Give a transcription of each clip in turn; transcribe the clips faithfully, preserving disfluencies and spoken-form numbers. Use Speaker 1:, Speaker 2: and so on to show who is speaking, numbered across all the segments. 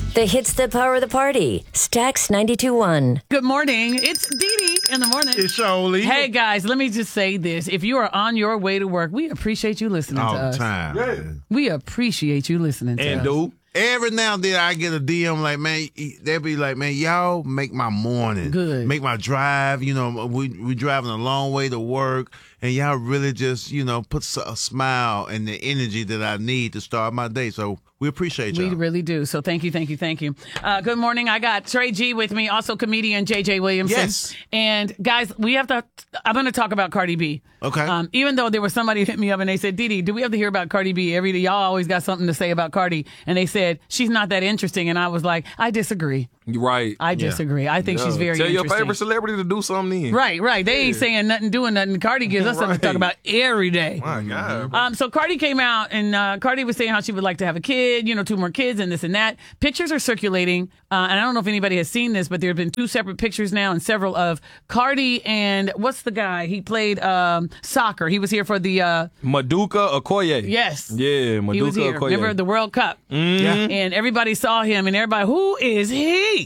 Speaker 1: The hits that power the party. Stax ninety-two point one.
Speaker 2: Good morning. It's Dee Dee in the morning.
Speaker 3: It's Shirley.
Speaker 2: Hey, guys, let me just say this. If you are on your way to work, we appreciate you listening
Speaker 3: All
Speaker 2: to
Speaker 3: the
Speaker 2: us.
Speaker 3: time.
Speaker 4: Yeah.
Speaker 2: We appreciate you listening to
Speaker 4: And
Speaker 2: us.
Speaker 4: dude,
Speaker 3: Every now and then I get a D M like, man, they be like, man, y'all make my morning.
Speaker 2: Good.
Speaker 3: Make my drive. You know, we we driving a long way to work, and y'all really just, you know, put a smile and the energy that I need to start my day. So we appreciate y'all.
Speaker 2: We really do. So thank you, thank you, thank you. Uh, good morning. I got Trey G with me, also comedian J J Williamson.
Speaker 3: Yes.
Speaker 2: And guys, we have to, I'm going to talk about Cardi B.
Speaker 3: Okay.
Speaker 2: Um, even though there was somebody hit me up and they said, Dee Dee, do we have to hear about Cardi B? Every day, y'all always got something to say about Cardi. And they said, she's not that interesting. And I was like, I disagree.
Speaker 4: you're right.
Speaker 2: I disagree. I think
Speaker 4: Yeah.
Speaker 2: she's very
Speaker 4: Tell
Speaker 2: interesting.
Speaker 4: your favorite celebrity to do something then.
Speaker 2: Right, right. They ain't saying nothing, doing nothing. Cardi gives us something to talk
Speaker 4: Right.
Speaker 2: about every day.
Speaker 4: My God.
Speaker 2: Um, so Cardi came out, and uh, Cardi was saying how she would like to have a kid, you know, two more kids and this and that. Pictures are circulating, uh, and I don't know if anybody has seen this, but there have been two separate pictures now and several of Cardi and what's the guy? He played um, soccer. He was here for the... Uh,
Speaker 4: Maduka Okoye.
Speaker 2: yes.
Speaker 4: Yeah, Maduka
Speaker 2: He was here.
Speaker 4: Okoye.
Speaker 2: Remember the World Cup?
Speaker 4: Mm-hmm.
Speaker 2: And everybody saw him, and everybody, who is he?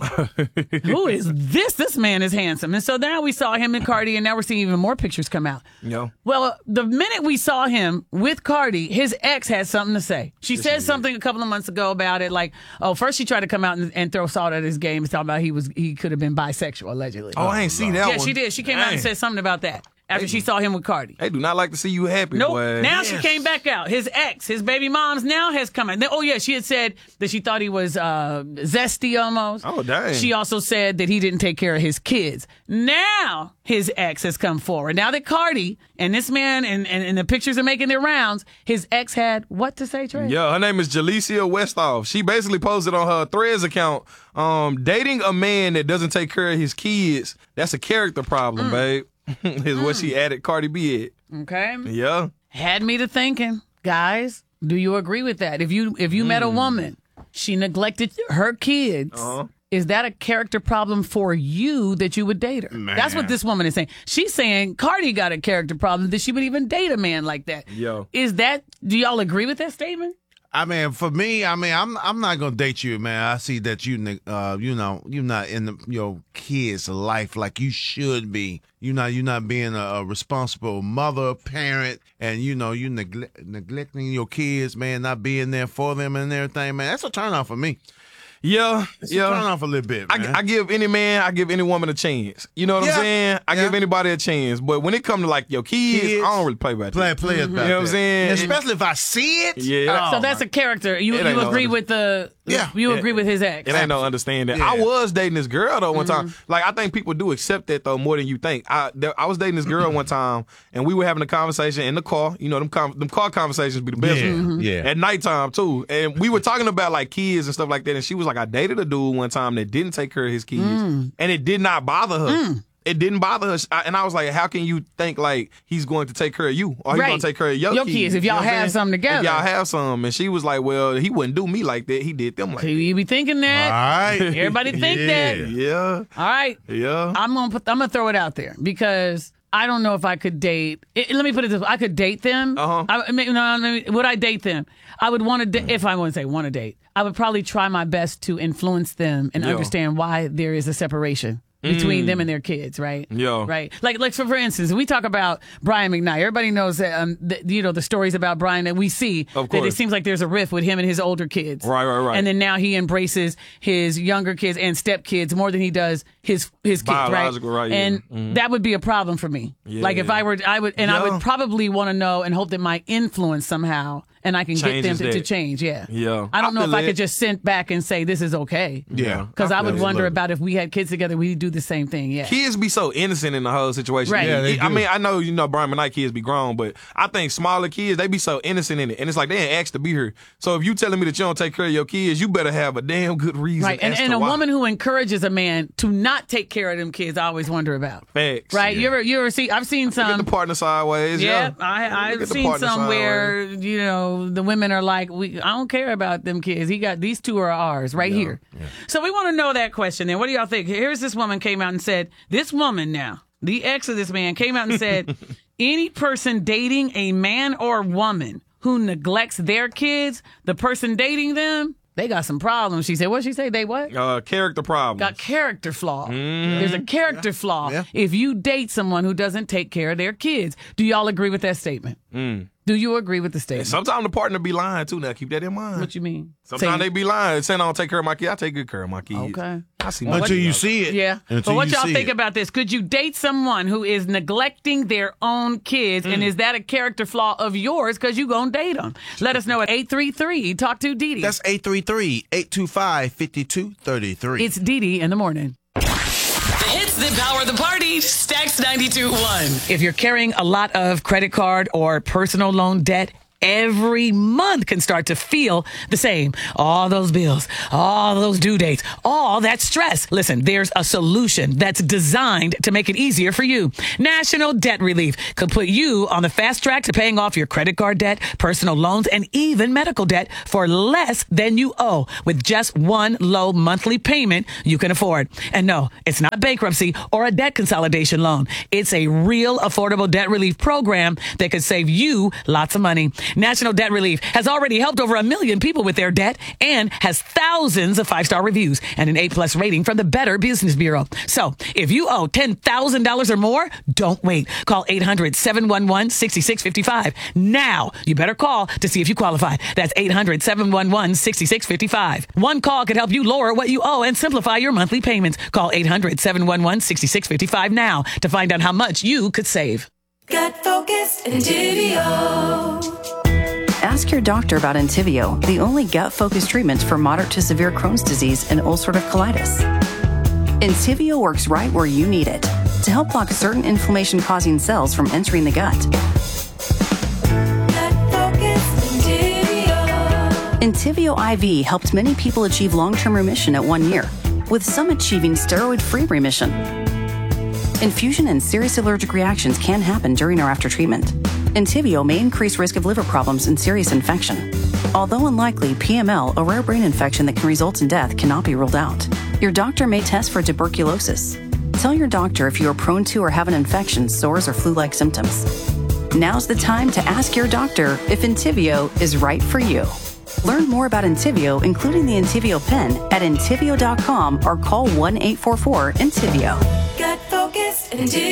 Speaker 2: Who is this? This man is handsome. And so now we saw him and Cardi, and now we're seeing even more pictures come out.
Speaker 4: Yo.
Speaker 2: Well, the minute we saw him with Cardi, his ex had something to say. She said something a couple of months ago about it, like, oh, first she tried to come out and, and throw salt at his game and talk about he was he could have been bisexual, allegedly.
Speaker 4: Oh, I ain't seen that
Speaker 2: yeah,
Speaker 4: one.
Speaker 2: she did. She came out and
Speaker 4: Dang.
Speaker 2: said something about that after she saw him with Cardi.
Speaker 4: They do not like to see you happy,
Speaker 2: Nope.
Speaker 4: boy.
Speaker 2: Now
Speaker 3: Yes.
Speaker 2: she came back out. His ex, his baby mom's now has come out. Oh, yeah, she had said that she thought he was uh, zesty almost.
Speaker 4: Oh, dang.
Speaker 2: She also said that he didn't take care of his kids. Now his ex has come forward. Now that Cardi and this man and, and, and the pictures are making their rounds, his ex had what to say, Trey?
Speaker 4: Yeah, her name is Jalecia Westhoff. She basically posted on her Threads account, um, dating a man that doesn't take care of his kids. That's a character problem, babe. is what she added Cardi B at.
Speaker 2: Okay.
Speaker 4: Yeah.
Speaker 2: Had me to thinking. Guys, do you agree with that? If you if you met a woman, she neglected her kids.
Speaker 4: Uh-huh.
Speaker 2: Is that a character problem for you that you would date her?
Speaker 3: Man.
Speaker 2: That's what this woman is saying. She's saying Cardi got a character problem that she would even date a man like that.
Speaker 4: Yo.
Speaker 2: Is that, do y'all agree with that statement?
Speaker 3: I mean, for me, I mean, I'm I'm not gonna date you, man. I see that you, uh, you know, you're not in the, your kids' life like you should be. You're not, you're not being a, a responsible mother, parent, and you know, you neglect, neglecting your kids, man, not being there for them and everything, man. That's a turn off for me.
Speaker 4: Yeah.
Speaker 3: It's a
Speaker 4: yeah.
Speaker 3: turn off a little bit, man.
Speaker 4: I, I give any man, I give any woman a chance. You know what
Speaker 3: Yeah.
Speaker 4: I'm saying? I
Speaker 3: Yeah.
Speaker 4: give anybody a chance. But when it comes to like your kids,
Speaker 3: Kids.
Speaker 4: I don't really play about
Speaker 3: play,
Speaker 4: that.
Speaker 3: play it about
Speaker 4: You know what I'm
Speaker 3: that.
Speaker 4: saying?
Speaker 3: Especially if I see it.
Speaker 4: Yeah.
Speaker 3: Oh,
Speaker 2: So that's
Speaker 3: my-
Speaker 2: a character. You
Speaker 4: It ain't
Speaker 2: you
Speaker 4: no
Speaker 2: agree
Speaker 4: under-
Speaker 2: with the,
Speaker 3: Yeah.
Speaker 2: you
Speaker 4: Yeah.
Speaker 2: agree with his ex.
Speaker 4: It ain't no understanding.
Speaker 3: Yeah.
Speaker 4: I was dating this girl though one
Speaker 2: Mm-hmm.
Speaker 4: time. Like I think people do accept that though more than you think. I there, I was dating this girl one time and we were having a conversation in the car. You know them com- them car conversations be the best.
Speaker 3: Yeah,
Speaker 4: ones.
Speaker 3: yeah.
Speaker 4: At nighttime too. And we were talking about like kids and stuff like that. And she was like, I dated a dude one time that didn't take care of his kids,
Speaker 2: Mm.
Speaker 4: and it did not bother her. It didn't bother her. I- And I was like, how can you think like he's going to take care of you or he's
Speaker 2: Right.
Speaker 4: going to take care of your,
Speaker 2: Your
Speaker 4: kids?
Speaker 2: kids, if
Speaker 4: You know
Speaker 2: y'all
Speaker 4: what I'm
Speaker 2: have
Speaker 4: saying?
Speaker 2: something together.
Speaker 4: If y'all have some. And she was like, well, he wouldn't do me like that. He did them like
Speaker 2: So
Speaker 4: that.
Speaker 2: you be thinking
Speaker 3: All
Speaker 2: that.
Speaker 3: right.
Speaker 2: Everybody think
Speaker 3: Yeah.
Speaker 2: that.
Speaker 4: Yeah.
Speaker 2: All right.
Speaker 4: Yeah.
Speaker 2: I'm gonna put. I'm gonna throw it out there because I don't know if I could date. It, let me put it this way: I could date them.
Speaker 4: Uh-huh.
Speaker 2: I, I mean, no, I mean, would I date them? I would want to. Da- if I want to say want to date, I would probably try my best to influence them and
Speaker 4: Yeah.
Speaker 2: understand why there is a separation between them and their kids, right?
Speaker 4: Yeah.
Speaker 2: Right. Like, like for, for instance, we talk about Brian McKnight. Everybody knows that, um, the, you know, the stories about Brian that we see.
Speaker 4: Of
Speaker 2: that it
Speaker 4: course.
Speaker 2: seems like there's a rift with him and his older kids.
Speaker 4: Right, right, right.
Speaker 2: And then now he embraces his younger kids and stepkids more than he does his his kids, right?
Speaker 4: Biological, right, yeah.
Speaker 2: And
Speaker 4: Mhm.
Speaker 2: that would be a problem for me.
Speaker 4: Yeah.
Speaker 2: Like if I were, I would, and I
Speaker 4: Yeah.
Speaker 2: would probably want to know and hope that my influence somehow, and I can get them
Speaker 4: Changes
Speaker 2: to, to
Speaker 4: that.
Speaker 2: change. Yeah.
Speaker 4: Yeah.
Speaker 2: I don't
Speaker 4: I
Speaker 2: know if
Speaker 4: feel
Speaker 2: I
Speaker 4: it.
Speaker 2: could just sit back and say this is okay.
Speaker 3: Yeah.
Speaker 2: Because I, would
Speaker 3: feel
Speaker 2: wonder
Speaker 3: it.
Speaker 2: about if we had kids together, we'd do the same thing. Yeah.
Speaker 4: Kids be so innocent in the whole situation.
Speaker 2: Right. Yeah,
Speaker 3: they
Speaker 4: I
Speaker 3: do.
Speaker 4: mean, I know, you know, Brian McKnight kids be grown, but I think smaller kids, they be so innocent in it. And it's like they ain't asked to be here. So if you telling me that you don't take care of your kids, you better have a damn good reason.
Speaker 2: Right, and,
Speaker 4: as
Speaker 2: and
Speaker 4: to
Speaker 2: a
Speaker 4: why.
Speaker 2: woman who encourages a man to not take care of them kids, I always wonder about.
Speaker 4: Facts.
Speaker 2: Right,
Speaker 4: Yeah.
Speaker 2: you ever you ever see? I've seen
Speaker 4: Get
Speaker 2: some.
Speaker 4: the partner sideways.
Speaker 2: Yeah,
Speaker 4: Yeah.
Speaker 2: I,
Speaker 4: Look
Speaker 2: I've
Speaker 4: at the
Speaker 2: seen
Speaker 4: partner
Speaker 2: some
Speaker 4: sideways.
Speaker 2: where, you know, the women are like, we, I don't care about them kids. He got, these two are ours right here. So we want to know that question then. What do y'all think? Here's this woman came out and said, this woman now, the ex of this man came out and said, any person dating a man or woman who neglects their kids, the person dating them They got some problems. She said, what she say? They what?
Speaker 4: Uh, character problems.
Speaker 2: Got character flaw. Mm. There's a character yeah. flaw
Speaker 3: yeah.
Speaker 2: if you date someone who doesn't take care of their kids. Do y'all agree with that statement?
Speaker 4: Mm.
Speaker 2: Do you agree with the statement?
Speaker 4: Sometimes the partner be lying, too. Now, keep that in mind.
Speaker 2: What you mean?
Speaker 4: Sometimes they be lying. Saying I don't take care of my kids. I take good care of my kids.
Speaker 2: Okay.
Speaker 4: I see
Speaker 3: well, until you see it.
Speaker 2: Yeah.
Speaker 3: Until
Speaker 2: but what
Speaker 3: you
Speaker 2: y'all think
Speaker 3: it.
Speaker 2: about this? Could you date someone who is neglecting their own kids? Mm. And is that a character flaw of yours because you going to date them? Let us know at eight three three. Talk to Dee Dee.
Speaker 3: That's eight three three, eight two five, five two three three.
Speaker 2: It's Dee Dee in the morning.
Speaker 5: The hits that power the party. Stacks ninety-two point one.
Speaker 2: If you're carrying a lot of credit card or personal loan debt, every month can start to feel the same. All those bills, all those due dates, all that stress. Listen, there's a solution that's designed to make it easier for you. National Debt Relief could put you on the fast track to paying off your credit card debt, personal loans, and even medical debt for less than you owe with just one low monthly payment you can afford. And no, it's not bankruptcy or a debt consolidation loan. It's a real affordable debt relief program that could save you lots of money. National Debt Relief has already helped over a million people with their debt and has thousands of five-star reviews and an A-plus rating from the Better Business Bureau. So if you owe ten thousand dollars or more, don't wait. Call eight hundred, seven one one, six six five five. Now, you better call to see if you qualify. That's eight hundred, seven one one, six six five five. One call could help you lower what you owe and simplify your monthly payments. Call eight hundred, seven one one, six six five five now to find out how much you could save.
Speaker 6: Gut Focused Entivio.
Speaker 7: Ask your doctor about Entivio, the only gut-focused treatment for moderate to severe Crohn's disease and ulcerative colitis. Entivio works right where you need it to help block certain inflammation-causing cells from entering the gut. Entivio I V helped many people achieve long-term remission at one year, with some achieving steroid-free remission. Infusion and serious allergic reactions can happen during or after treatment. Entivio may increase risk of liver problems and serious infection. Although unlikely, P M L, a rare brain infection that can result in death, cannot be ruled out. Your doctor may test for tuberculosis. Tell your doctor if you are prone to or have an infection, sores, or flu-like symptoms. Now's the time to ask your doctor if Entivio is right for you. Learn more about Entivio, including the Entivio pen, at Entivio dot com or call one eight four four, Entivio.
Speaker 6: Gut Focused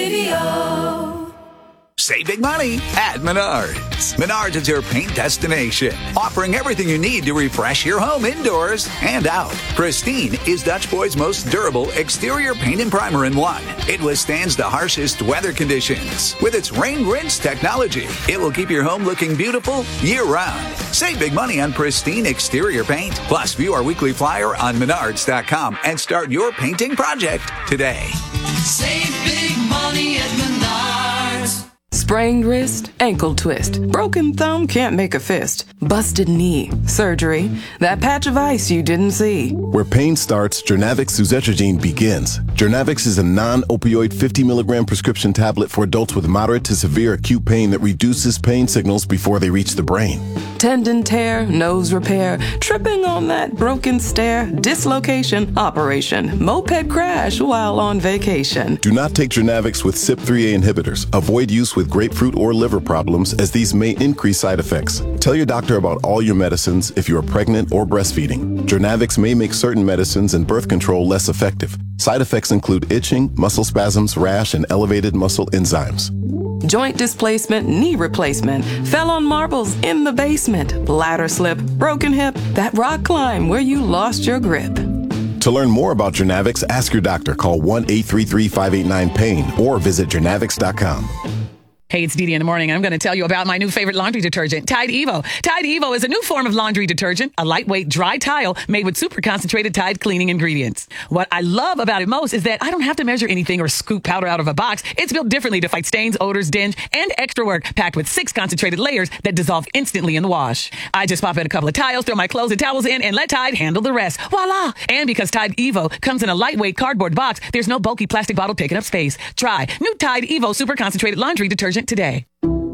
Speaker 6: Entivio.
Speaker 8: Save big money at Menards. Menards is your paint destination, offering everything you need to refresh your home indoors and out. Pristine is Dutch Boy's most durable exterior paint and primer in one. It withstands the harshest weather conditions. With its rain rinse technology, it will keep your home looking beautiful year-round. Save big money on Pristine exterior paint. Plus, view our weekly flyer on Menards dot com and start your painting project today.
Speaker 5: Save big money at Menards.
Speaker 9: Sprained wrist, ankle twist, broken thumb, can't make a fist, busted knee, surgery, that patch of ice you didn't see.
Speaker 10: Where pain starts, Jernavix suzetrigine begins. Jernavix is a non-opioid fifty milligram prescription tablet for adults with moderate to severe acute pain that reduces pain signals before they reach the brain.
Speaker 9: Tendon tear, nose repair, tripping on that broken stair, dislocation, operation, moped crash while on vacation.
Speaker 10: Do not take Jernavix with C Y P three A inhibitors. Avoid use with grapefruit or liver problems, as these may increase side effects. Tell your doctor about all your medicines if you are pregnant or breastfeeding. Jernavix may make certain medicines and birth control less effective. Side effects include itching, muscle spasms, rash, and elevated muscle enzymes.
Speaker 9: Joint displacement, knee replacement, fell on marbles in the basement, ladder slip, broken hip, that rock climb where you lost your grip.
Speaker 10: To learn more about Jernavix, ask your doctor. Call one eight three three, five eight nine, pain or visit Jernavix dot com.
Speaker 2: Hey, it's Dee Dee in the morning, and I'm going to tell you about my new favorite laundry detergent, Tide Evo. Tide Evo is a new form of laundry detergent, a lightweight dry tile made with super concentrated Tide cleaning ingredients. What I love about it most is that I don't have to measure anything or scoop powder out of a box. It's built differently to fight stains, odors, dinge, and extra work, packed with six concentrated layers that dissolve instantly in the wash. I just pop in a couple of tiles, throw my clothes and towels in, and let Tide handle the rest. Voila! And because Tide Evo comes in a lightweight cardboard box, there's no bulky plastic bottle taking up space. Try new Tide Evo super concentrated laundry detergent today.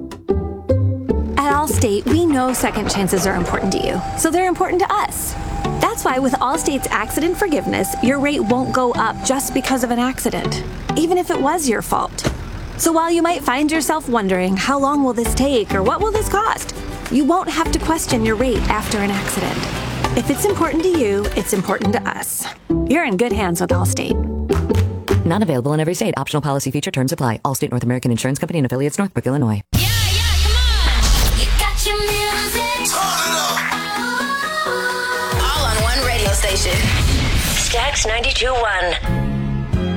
Speaker 11: At Allstate, we know second chances are important to you, so they're important to us. That's why with Allstate's accident forgiveness, your rate won't go up just because of an accident, even if it was your fault. So while you might find yourself wondering, how long will this take or what will this cost? You won't have to question your rate after an accident. If it's important to you, it's important to us. You're in good hands with Allstate.
Speaker 1: Not available in every state. Optional policy feature terms apply. Allstate North American Insurance Company and affiliates, Northbrook, Illinois.
Speaker 6: Yeah, yeah, come on. You got your music.
Speaker 5: All on one radio station.
Speaker 1: Stax ninety-two point one.